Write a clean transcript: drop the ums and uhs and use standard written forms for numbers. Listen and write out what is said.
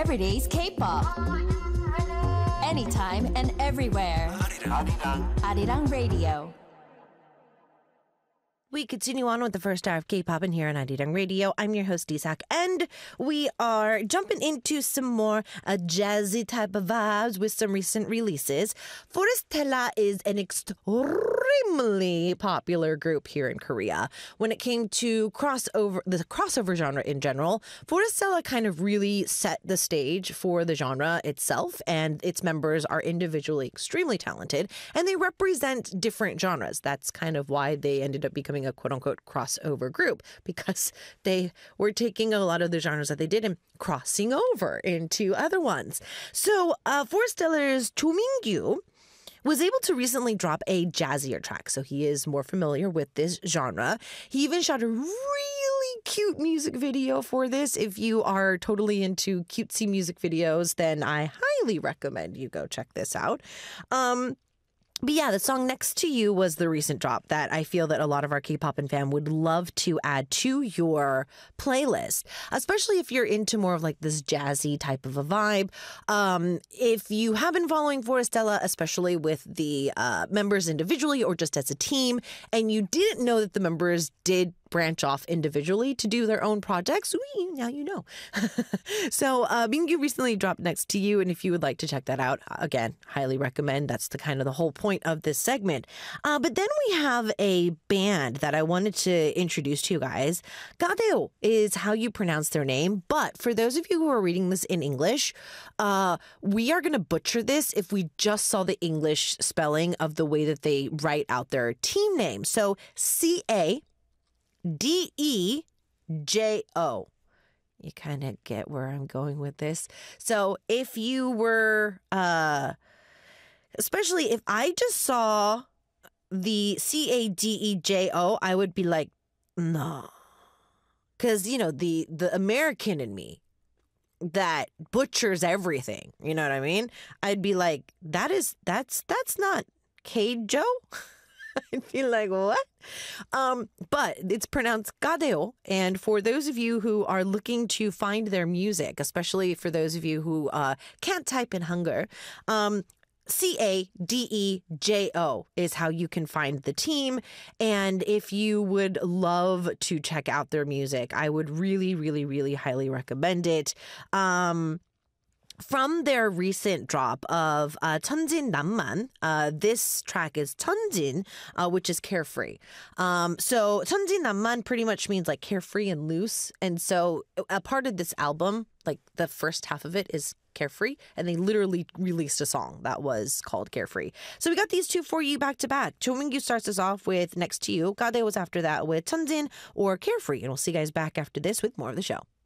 everyday's K-pop. Anytime and everywhere. Arirang Radio. We continue on with the first hour of K-pop in here on Arirang Radio. I'm your host, Isak, and we are jumping into some more jazzy type of vibes with some recent releases. Forestella is an extremely popular group here in Korea. When it came to the crossover genre in general, Forestella kind of really set the stage for the genre itself, and its members are individually extremely talented, and they represent different genres. That's kind of why they ended up becoming a quote-unquote crossover group, because they were taking a lot of the genres that they did and crossing over into other ones. So Forestella's Cho Min-gyu was able to recently drop a jazzier track, so he is more familiar with this genre. He even shot a really cute music video for this. If you are totally into cutesy music videos, then I highly recommend you go check this out. But yeah, the song Next to You was the recent drop that I feel that a lot of our K-pop and fam would love to add to your playlist, especially if you're into more of like this jazzy type of a vibe. If you have been following Forestella, especially with the members individually or just as a team, and you didn't know that the members did branch off individually to do their own projects, now you know. So Min-gyu recently dropped Next to You, and if you would like to check that out, again, highly recommend. That's the kind of the whole point of this segment. But then we have a band that I wanted to introduce to you guys. Gadeo is how you pronounce their name, but for those of you who are reading this in English, we are going to butcher this if we just saw the English spelling of the way that they write out their team name. So Cadejo. You kind of get where I'm going with this. So if you were, especially if I just saw the Cadejo, I would be like, no. Because, you know, the American in me that butchers everything, you know what I mean? I'd be like, that's not Keijo. I'd feel like, what? But it's pronounced Gadeo. And for those of you who are looking to find their music, especially for those of you who can't type in Hangul, Cadejo is how you can find the team. And if you would love to check out their music, I would really, really, really highly recommend it. From their recent drop of Cheonjin Namman, this track is Cheonjin, which is carefree. So Cheonjin Namman pretty much means like carefree and loose. And so a part of this album, like the first half of it is Carefree, and they literally released a song that was called Carefree. So we got these two for you back to back. Cho Min-gyu starts us off with Next to You. Gadeo was after that with Cheonjin or Carefree. And we'll see you guys back after this with more of the show.